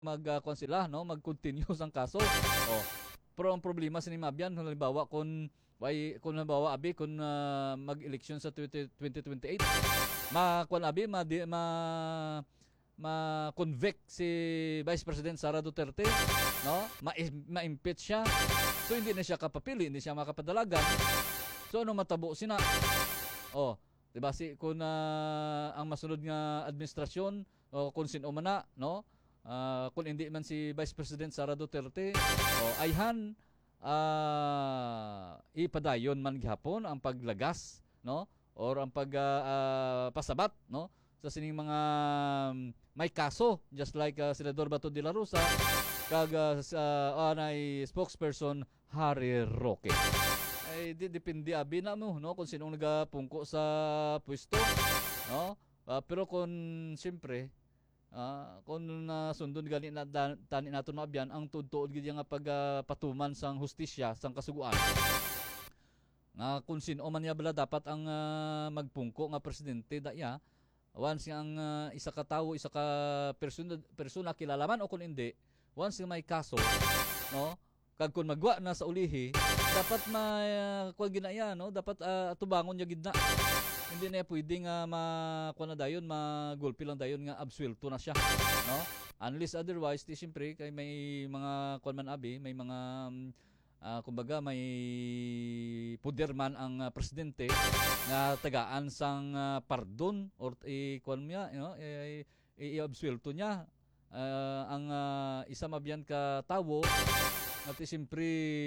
mag sila, no, mag-continue sang kaso. Oh. Pero ang problema sa Mabyan, halimbawa kung halimbawa abi kung mag-eleksyon sa 2028, ma-convict si Vice President Sara Duterte, no? Ma-impeach siya. So hindi na siya kapapili, hindi siya makapadalagan. So ano matabo sina? Oh, 'di ba kung ang masunod nga administrasyon o kung sino man na, no? Kung hindi man si Vice President Sara Duterte, ayhan ipadayon man gihapon ang paglagas, no? Or ang pasabat, no? Sa sining mga may kaso, just like Senador Bato de la Rosa kag anay spokesperson Harry Roque. Ay depende abi na mo, no, kung sinong nagapungko sa pwesto, no? Pero kung siyempre kung nasundon gani na tani naton Mabyan ang tudtuod gid nga pagpatuman sang hustisya sang kasuguan, nga kung sino man niya bala dapat ang magpungko nga presidente daya once ang isa ka tawo, isa ka persona kilalaman o kung hindi, once nga may kaso, no, kag kung magwa na sa ulihi dapat kuan ginaya, no, dapat atubangon niya gid na. Hindi na pwedeng kuan na dayon, magulpi lang dayon nga absuelto na siya, no? Unless otherwise, siyempre kay may mga kuan man abi, may mga kumbaga may puder man ang presidente nga tagaan sang pardon or kuan niya, no, i-absuelto niya ang isa Mabyan ka tawo nga siyempre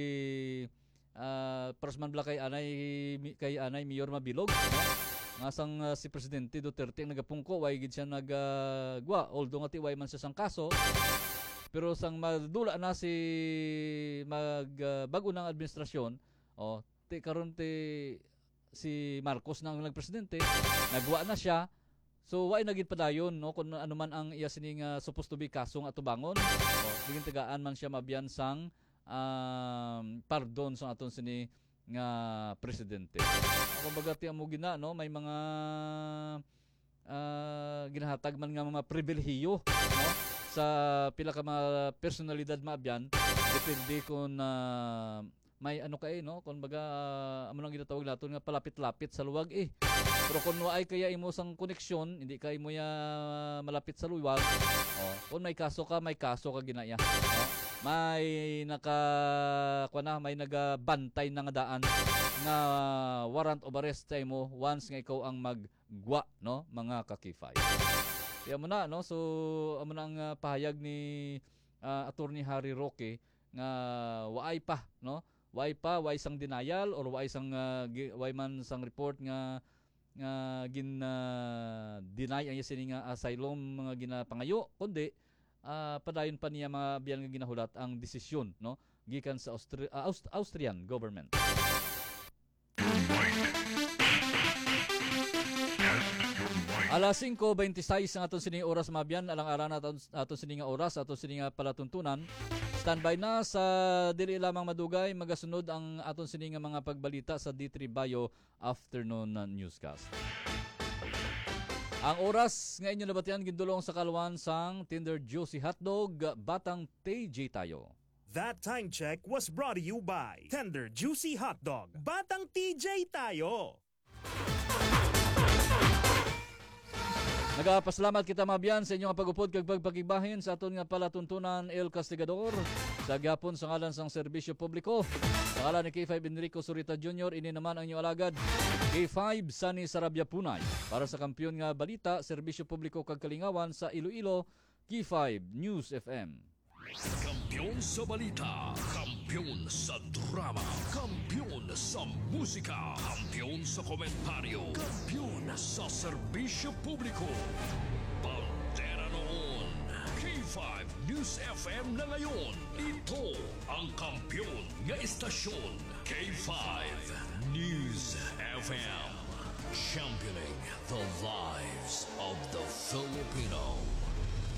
personal bala kay anay Mayor Mabilog, no? Nga sang si Presidente Duterte ang nagapungko, way gid siya nagwa, although nga way man siya sang kaso, pero sang madula na si bago ng administrasyon, karon si Marcos nang nagpresidente, nagwa na siya. So way nagid padayon, no, kung ano man ang iya sining supposed to be kasong atubangon, bigin tagaan man siya Mabyan sang pardon sa aton sini nga presidente. Kumbaga ti amo gina, no, may mga ginahatag man nga mga pribilehiyo, no, sa pila ka mga personalidad Mabyan, depende kung may ano kay, no, kumbaga amo lang ginatawag naton nga palapit-lapit sa luwag Pero kung waay kaya imo sang koneksyon, hindi kay mo ya malapit sa luwag, kung may kaso ka ginaya, no? May may nagabantay na nga daan nga warrant of arrest sa imo once nga ikaw ang maggwa, no, mga kakifay. Kaya mo na, no, so amo na ang pahayag ni Attorney Harry Roque nga waay pa, no, waay sang denial or waay man sang report nga deny ang sining asylum mga ginapangayo, kundi padayon pa niya Mabyan nga ginahulat ang desisyon, no, gikan sa Austrian government. Alas 5:26 ang aton sining oras Mabyan, alang-alang aton sining oras, aton sining palatuntunan. Standby na sa dili lamang madugay, magasunod ang aton sining mga pagbalita sa D3 Bayo Afternoon Newscast. Ang oras nga inyo nabatian gindulong sa kalwan sang Tender Juicy Hotdog, Batang TJ tayo. That time check was brought to you by Tender Juicy Hotdog, Batang TJ tayo. Nagapasalamat kita Mabyan sa inyong pag-upod kag pagpakibahin sa aton nga palatuntunan El Castigador sa gyapon sa ngalan sang serbisyo publiko. Sa ngalan ni K5 Enrico Surita Jr., ini naman ang inyong alagad K5 Sunny Sarabia Punay para sa kampiyon nga balita, serbisyo publiko kag kalingawan sa Iloilo, K5 News FM. Kampiyon sa balita, kampiyon sa drama, kampiyon sa musika, kampiyon sa komentaryo, kampiyon sa serbisyo publiko. Bandera noon, K5 News FM na ngayon. Ito ang kampiyon nga istasyon, K5 News FM. Championing the lives of the Filipino.